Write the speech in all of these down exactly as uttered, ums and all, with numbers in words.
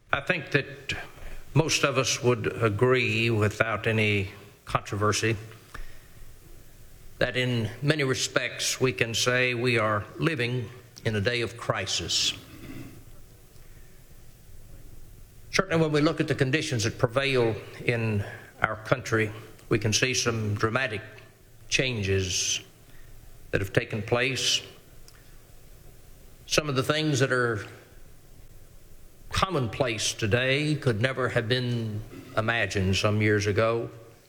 I think that most of us would agree without any controversy that in many respects we can say we are living in a day of crisis. Certainly when we look at the conditions that prevail in our country, we can see some dramatic changes that have taken place. Some of the things that are commonplace today could never have been imagined some years ago.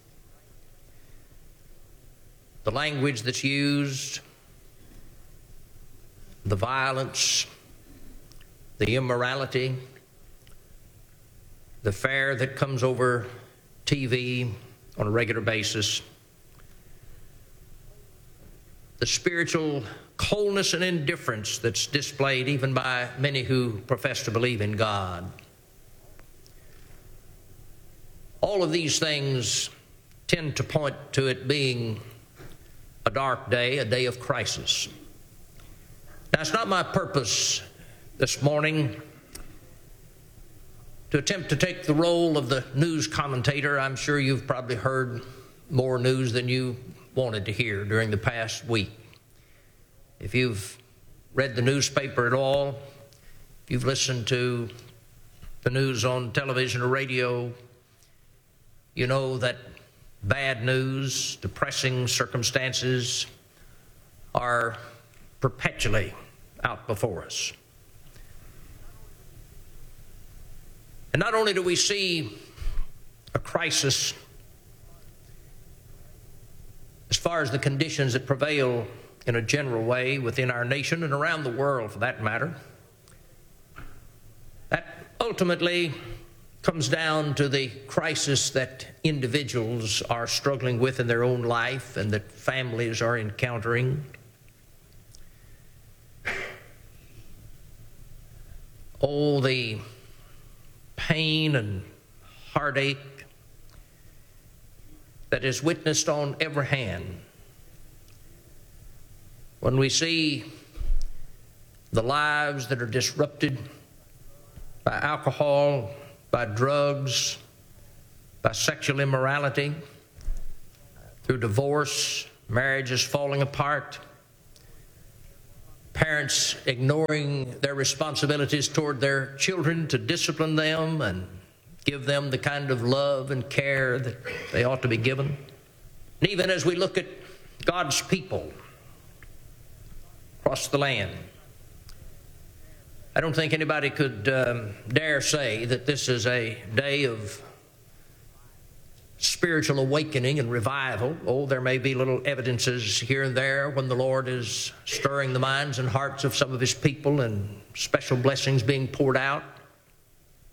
The language that's used, the violence, the immorality, the fare that comes over T V on a regular basis, the spiritual coldness and indifference that's displayed even by many who profess to believe in God. All of these things tend to point to it being a dark day, a day of crisis. Now, it's not my purpose this morning to attempt to take the role of the news commentator. I'm sure you've probably heard more news than you wanted to hear during the past week. If you've read the newspaper at all, if you've listened to the news on television or radio, you know that bad news, depressing circumstances are perpetually out before us. And not only do we see a crisis as far as the conditions that prevail in a general way within our nation and around the world for that matter, that ultimately comes down to the crisis that individuals are struggling with in their own life and that families are encountering. Oh, the pain and heartache that is witnessed on every hand when we see the lives that are disrupted by alcohol, by drugs, by sexual immorality, through divorce, marriages falling apart, parents ignoring their responsibilities toward their children to discipline them and give them the kind of love and care that they ought to be given. And even as we look at God's people across the land, I don't think anybody could um, dare say that this is a day of spiritual awakening and revival. Oh, there may be little evidences here and there when the Lord is stirring the minds and hearts of some of His people and special blessings being poured out.